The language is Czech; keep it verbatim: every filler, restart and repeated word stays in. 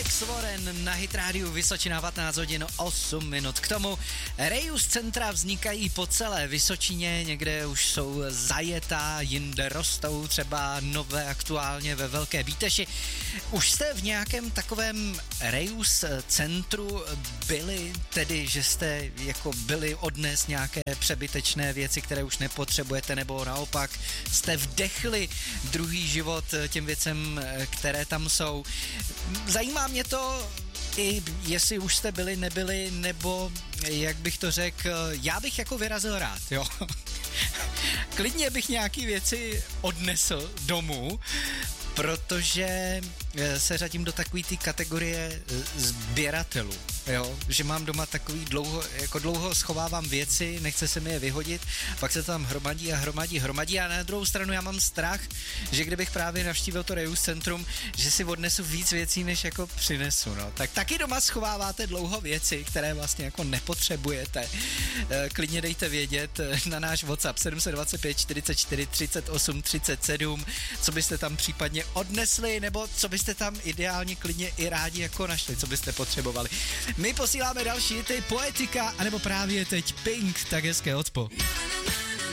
Alex Warren na Hit Radio Vysočina, patnáct hodin osm minut. K tomu Reus centra vznikají po celé Vysočině, někde už jsou zajetá, jinde rostou, třeba nové aktuálně ve Velké Bíteši. Už jste v nějakém takovém Reus centru byli, tedy že jste jako byli odnes nějaké přebytečné věci, které už nepotřebujete, nebo naopak jste vdechli druhý život těm věcem, které tam jsou. Zajímá mě to, i jestli už jste byli, nebyli, nebo jak bych to řekl, já bych jako vyrazil rád, jo. Klidně bych nějaký věci odnesl domů, protože se řadím do takové té kategorie sběratelů, jo, že mám doma takový dlouho, jako dlouho schovávám věci, nechce se mi je vyhodit, pak se to tam hromadí a hromadí, hromadí a na druhou stranu já mám strach, že kdybych právě navštívil to Reus centrum, že si odnesu víc věcí, než jako přinesu, no. Tak taky doma schováváte dlouho věci, které vlastně jako nepotřebujete. Klidně dejte vědět na náš WhatsApp sedm set dvacet pět čtyřicet čtyři třicet osm třicet sedm, co byste tam případně odnesli, nebo co byste tam ideálně klidně i rádi jako našli, co byste potřebovali. My posíláme další hity, Poetika, anebo právě teď Pink, tak hezké odspo.